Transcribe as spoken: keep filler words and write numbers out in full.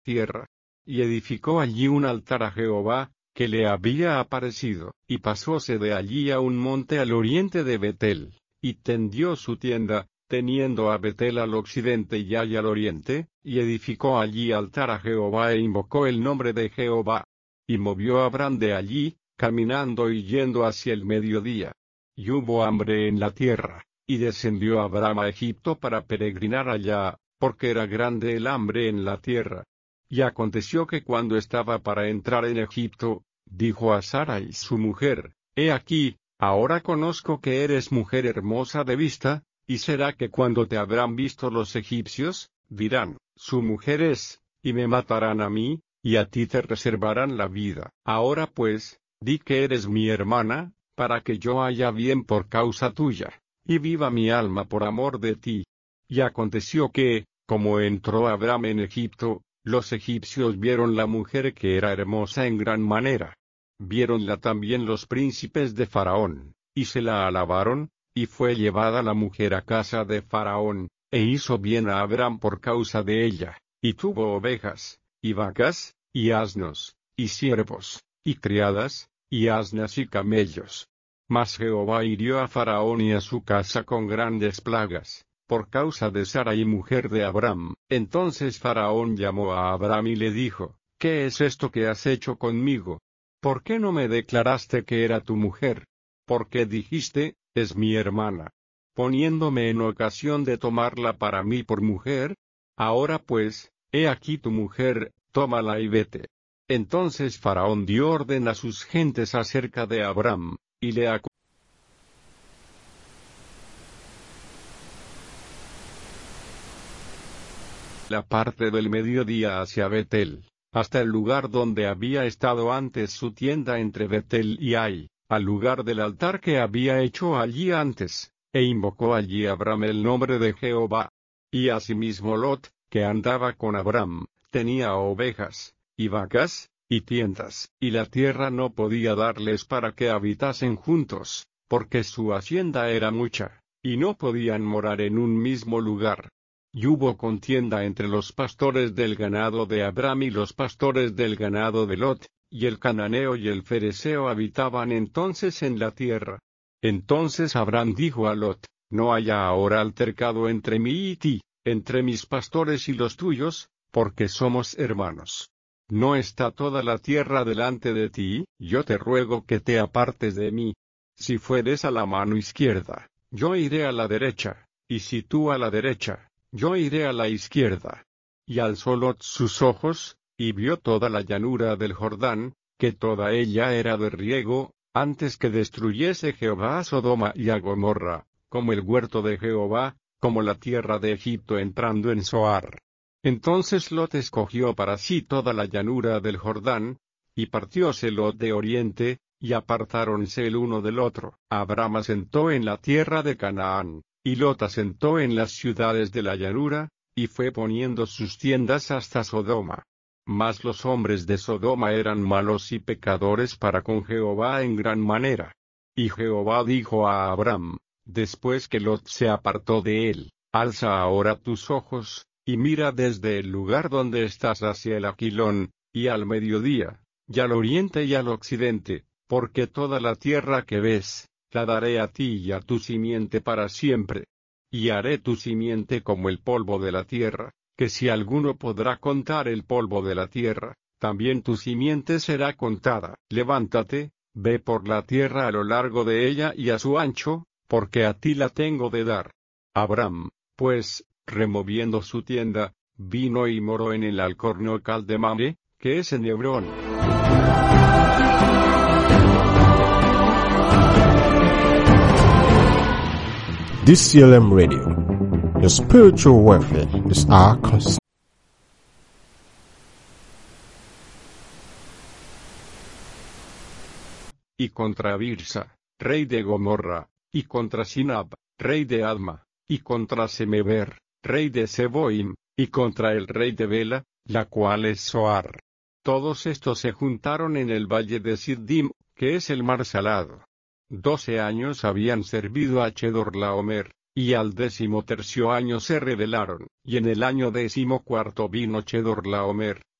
tierra. Y edificó allí un altar a Jehová, que le había aparecido, y pasóse de allí a un monte al oriente de Betel, y tendió su tienda, teniendo a Betel al occidente y Ai al oriente, y edificó allí altar a Jehová e invocó el nombre de Jehová. Y movió Abram de allí, caminando y yendo hacia el mediodía. Y hubo hambre en la tierra, y descendió Abram a Egipto para peregrinar allá, porque era grande el hambre en la tierra. Y aconteció que cuando estaba para entrar en Egipto, dijo a Sarai su mujer, He aquí, ahora conozco que eres mujer hermosa de vista, y será que cuando te habrán visto los egipcios, dirán, su mujer es, y me matarán a mí, y a ti te reservarán la vida. Ahora pues, di que eres mi hermana, para que yo haya bien por causa tuya, y viva mi alma por amor de ti. Y aconteció que, como entró Abram en Egipto, los egipcios vieron la mujer que era hermosa en gran manera. Viéronla también los príncipes de Faraón, y se la alabaron, y fue llevada la mujer a casa de Faraón, e hizo bien a Abram por causa de ella, y tuvo ovejas, y vacas, y asnos, y siervos, y criadas, y asnas y camellos. Mas Jehová hirió a Faraón y a su casa con grandes plagas, por causa de Sarai mujer de Abram. Entonces Faraón llamó a Abram y le dijo, ¿Qué es esto que has hecho conmigo? ¿Por qué no me declaraste que era tu mujer? ¿Por qué dijiste, es mi hermana? Poniéndome en ocasión de tomarla para mí por mujer. Ahora pues, he aquí tu mujer, tómala y vete. Entonces Faraón dio orden a sus gentes acerca de Abram, y le acu- la parte del mediodía hacia Betel, hasta el lugar donde había estado antes su tienda entre Betel y Ai, al lugar del altar que había hecho allí antes, e invocó allí Abram el nombre de Jehová. Y asimismo Lot, que andaba con Abram, tenía ovejas, y vacas, y tiendas, y la tierra no podía darles para que habitasen juntos, porque su hacienda era mucha, y no podían morar en un mismo lugar. Y hubo contienda entre los pastores del ganado de Abram y los pastores del ganado de Lot, y el cananeo y el fereceo habitaban entonces en la tierra. Entonces Abram dijo a Lot, no haya ahora altercado entre mí y ti, entre mis pastores y los tuyos, porque somos hermanos. ¿No está toda la tierra delante de ti? Yo te ruego que te apartes de mí. Si fueres a la mano izquierda, yo iré a la derecha, y si tú a la derecha, yo iré a la izquierda. Y alzó Lot sus ojos, y vio toda la llanura del Jordán, que toda ella era de riego, antes que destruyese Jehová a Sodoma y a Gomorra, como el huerto de Jehová, como la tierra de Egipto entrando en Zoar. Entonces Lot escogió para sí toda la llanura del Jordán, y partióse Lot de oriente, y apartáronse el uno del otro. Abram asentó en la tierra de Canaán, y Lot asentó en las ciudades de la llanura, y fue poniendo sus tiendas hasta Sodoma. Mas los hombres de Sodoma eran malos y pecadores para con Jehová en gran manera. Y Jehová dijo a Abram, después que Lot se apartó de él, alza ahora tus ojos, y mira desde el lugar donde estás hacia el Aquilón, y al mediodía, y al oriente y al occidente, porque toda la tierra que ves, la daré a ti y a tu simiente para siempre. Y haré tu simiente como el polvo de la tierra, que si alguno podrá contar el polvo de la tierra, también tu simiente será contada. Levántate, ve por la tierra a lo largo de ella y a su ancho, porque a ti la tengo de dar. Abram, pues, removiendo su tienda, vino y moró en el alcornocal de Mamre, que es en Hebrón. D C L M Radio. Your spiritual welfare is our concern. Y contra Birsa, rey de Gomorra, y contra Sinab, rey de Adma, y contra Semeber, rey de Seboim, y contra el rey de Bela, la cual es Zoar. Todos estos se juntaron en el valle de Siddim, que es el mar salado. Doce años habían servido a Chedorlaomer, y al décimo tercio año se rebelaron, y en el año décimo cuarto vino Chedorlaomer,